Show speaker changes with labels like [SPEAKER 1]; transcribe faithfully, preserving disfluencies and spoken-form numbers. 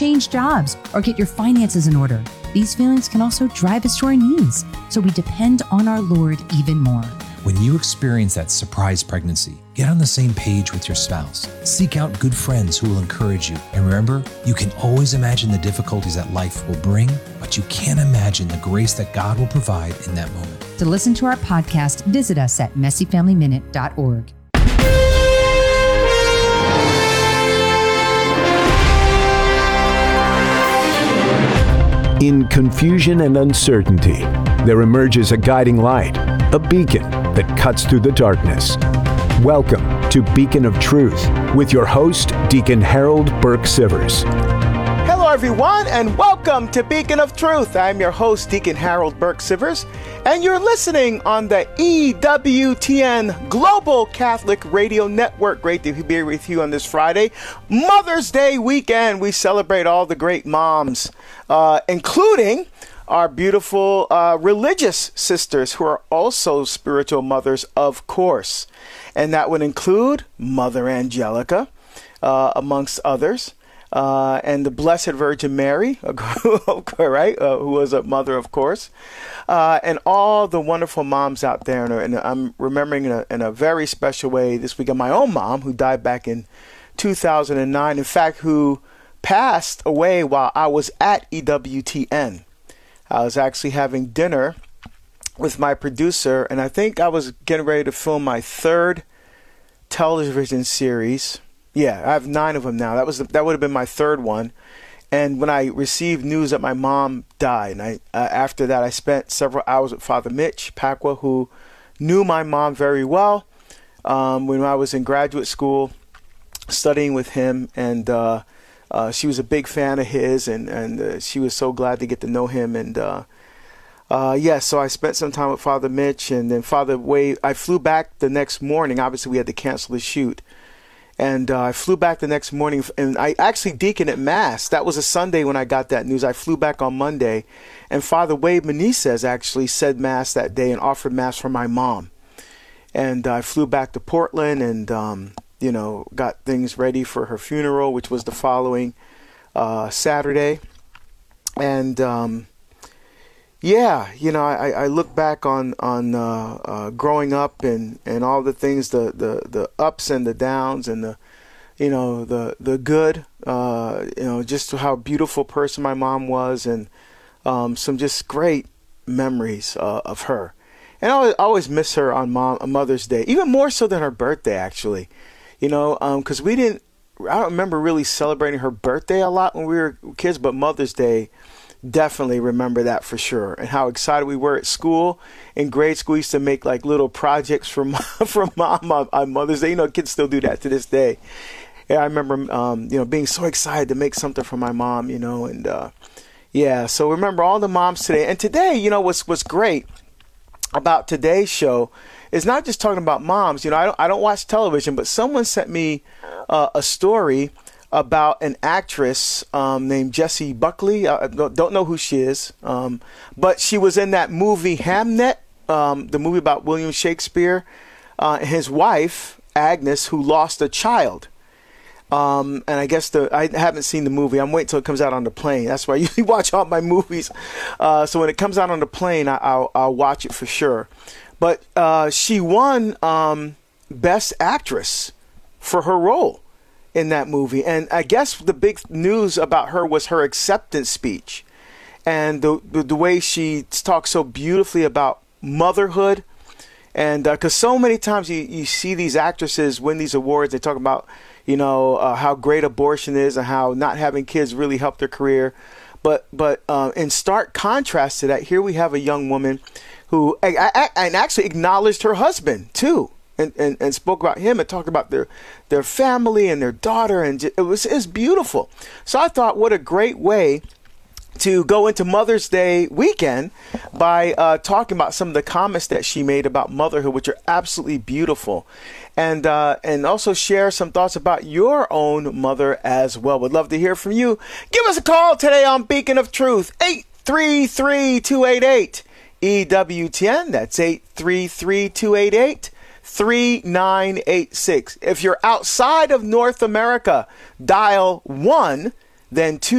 [SPEAKER 1] change jobs, or get your finances in order. These feelings can also drive us to our knees, so we depend on our Lord even more.
[SPEAKER 2] When you experience that surprise pregnancy, get on the same page with your spouse. Seek out good friends who will encourage you. And remember, you can always imagine the difficulties that life will bring, but you can't imagine the grace that God will provide in that moment.
[SPEAKER 1] To listen to our podcast, visit us at messy family minute dot org.
[SPEAKER 3] In confusion and uncertainty, there emerges a guiding light, a beacon that cuts through the darkness. Welcome to Beacon of Truth with your host, Deacon Harold Burke Sivers.
[SPEAKER 4] Hello, everyone, and welcome to Beacon of Truth. I'm your host, Deacon Harold Burke Sivers, and you're listening on the E W T N Global Catholic Radio Network. Great to be with you on this Friday, Mother's Day weekend. We celebrate all the great moms, uh, including our beautiful uh, religious sisters who are also spiritual mothers, of course. And that would include Mother Angelica, uh, amongst others. Uh, and the Blessed Virgin Mary, right, uh, who was a mother, of course, uh, and all the wonderful moms out there. And, and I'm remembering in a, in a very special way this week of my own mom, who died back in two thousand nine, in fact, who passed away while I was at E W T N. I was actually having dinner with my producer, and I think I was getting ready to film my third television series. Yeah, I have nine of them now. That was the, that would have been my third one. And when I received news that my mom died, and I uh, after that I spent several hours with Father Mitch Pacwa, who knew my mom very well um, when I was in graduate school studying with him, and uh, uh, she was a big fan of his, and and uh, she was so glad to get to know him. And uh, uh, yeah, so I spent some time with Father Mitch, and then Father Wade. I flew back the next morning. Obviously, we had to cancel the shoot. And uh, I flew back the next morning, and I actually deaconed at Mass. That was a Sunday when I got that news. I flew back on Monday, and Father Wade Menezes actually said Mass that day and offered Mass for my mom. And uh, I flew back to Portland and, um, you know, got things ready for her funeral, which was the following uh, Saturday. And um, yeah, you know, I, I look back on on uh, uh, growing up and, and all the things, the, the, the ups and the downs, and the, you know, the the good, uh, you know, just how beautiful person my mom was, and um, some just great memories uh, of her. And I always, always miss her on mom on Mother's Day, even more so than her birthday, actually. You know, because um, we didn't, I don't remember really celebrating her birthday a lot when we were kids, but Mother's Day, definitely remember that for sure. And how excited we were at school. In grade school, we used to make like little projects for mom, for mom on, on Mother's Day. You know, kids still do that to this day. Yeah, I remember, um, you know, being so excited to make something for my mom, you know, and uh, yeah. So remember all the moms today. And today, you know, what's what's great about today's show is not just talking about moms. You know, I don't I don't watch television, but someone sent me uh, a story about an actress um, named Jessie Buckley. I don't know who she is, um, but she was in that movie Hamnet, um, the movie about William Shakespeare, uh, and his wife, Agnes, who lost a child. Um, and I guess the I haven't seen the movie. I'm waiting till it comes out on the plane. That's why I usually watch all my movies. Uh, so when it comes out on the plane, I, I'll, I'll watch it for sure. But uh, she won um, Best Actress for her role in that movie. And I guess the big news about her was her acceptance speech, and the the, the way she talks so beautifully about motherhood. And because uh, so many times you, you see these actresses win these awards, they talk about, you know, uh, how great abortion is and how not having kids really helped their career. But but uh, in stark contrast to that, here we have a young woman who I, I, and actually acknowledged her husband too. And, and, and spoke about him and talked about their their family and their daughter, and it was it was beautiful. So I thought, what a great way to go into Mother's Day weekend by uh, talking about some of the comments that she made about motherhood, which are absolutely beautiful, and uh, and also share some thoughts about your own mother as well. Would love to hear from you. Give us a call today on Beacon of Truth, eight three three, two eight eight, E W T N. That's eight three three, two eight eight, three nine eight six. If you're outside of North America, dial one, then two.